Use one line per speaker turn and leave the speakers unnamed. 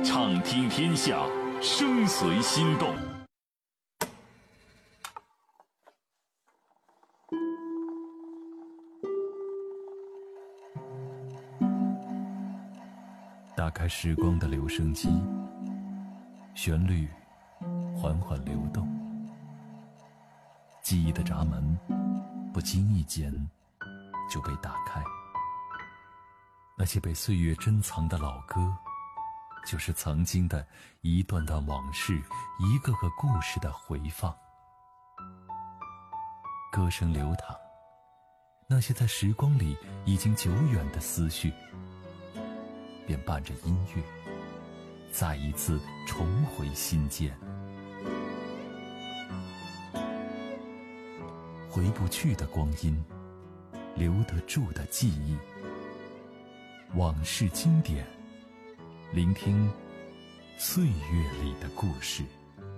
畅听天下，声随心动。
打开时光的留声机，旋律缓缓流动，记忆的闸门不经意间就被打开。那些被岁月珍藏的老歌，就是曾经的一段段往事，一个个故事的回放。歌声流淌，那些在时光里已经久远的思绪，便伴着音乐再一次重回心间。回不去的光阴，留得住的记忆，往事经典，聆听岁月里的故事。